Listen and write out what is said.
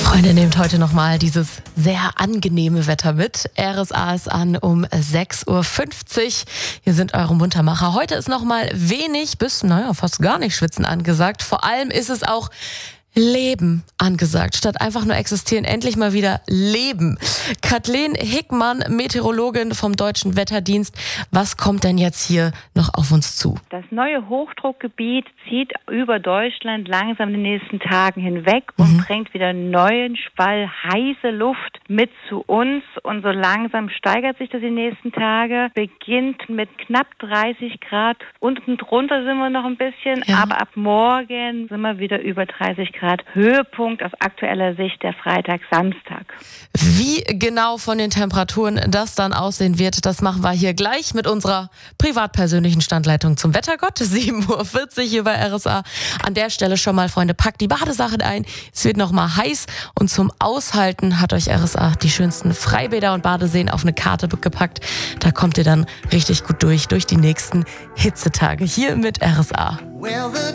Freunde, nehmt heute nochmal dieses sehr angenehme Wetter mit. RSA ist an um 6.50 Uhr. Hier sind eure Muntermacher. Heute ist nochmal wenig bis, fast gar nicht Schwitzen angesagt. Vor allem ist es auch Leben angesagt. Statt einfach nur existieren, endlich mal wieder leben. Kathleen Hickmann, Meteorologin vom Deutschen Wetterdienst. Was kommt denn jetzt hier noch auf uns zu? Das neue Hochdruckgebiet zieht über Deutschland langsam in den nächsten Tagen hinweg und bringt wieder neuen Schwall heiße Luft mit zu uns. Und so langsam steigert sich das die nächsten Tage. Beginnt mit knapp 30 Grad. Unten drunter sind wir noch ein bisschen, aber ab morgen sind wir wieder über 30 Grad. Höhepunkt aus aktueller Sicht der Freitag, Samstag. Wie genau von den Temperaturen das dann aussehen wird, das machen wir hier gleich mit unserer privat-persönlichen Standleitung zum Wettergott. 7.40 Uhr hier bei RSA. An der Stelle schon mal, Freunde, packt die Badesachen ein. Es wird noch mal heiß und zum Aushalten hat euch RSA die schönsten Freibäder und Badeseen auf eine Karte gepackt. Da kommt ihr dann richtig gut durch die nächsten Hitzetage hier mit RSA.